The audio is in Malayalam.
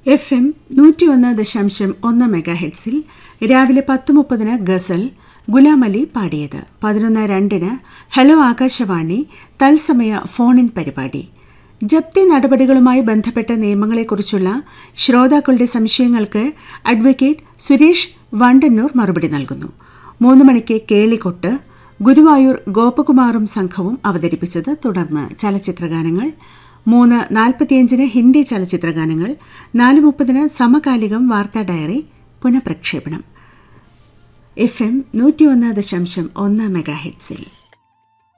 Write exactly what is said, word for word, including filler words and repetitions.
എഫ് എം നൂറ്റി ഒന്ന് ദശാംശം ഒന്ന് മെഗാ ഹെഡ്സിൽ രാവിലെ പത്ത് മുപ്പതിന് ഗസൽ ഗുലാം അലി പാടിയത്. പതിനൊന്ന് രണ്ടിന് ഹലോ ആകാശവാണി തത്സമയ ഫോണിൻ പരിപാടി. ജപ്തി നടപടികളുമായി ബന്ധപ്പെട്ട നിയമങ്ങളെക്കുറിച്ചുള്ള ശ്രോതാക്കളുടെ സംശയങ്ങൾക്ക് അഡ്വക്കേറ്റ് സുരേഷ് വണ്ടന്നൂർ മറുപടി നൽകുന്നു. മൂന്ന് മണിക്ക് കേളികൊട്ട് ഗുരുവായൂർ ഗോപകുമാറും സംഘവും അവതരിപ്പിച്ചത്. തുടർന്ന് ചലച്ചിത്രഗാനങ്ങൾ. മൂന്ന് നാൽപ്പത്തിയഞ്ചിന് ഹിന്ദി ചലച്ചിത്രഗാനങ്ങൾ. നാല് മുപ്പതിന് സമകാലികം വാർത്താ ഡയറി പുനഃപ്രക്ഷേപണം. എഫ് എം നൂറ്റി ഒന്ന് ദശാംശം ഒന്ന് മെഗാ ഹെഡ്സിൽ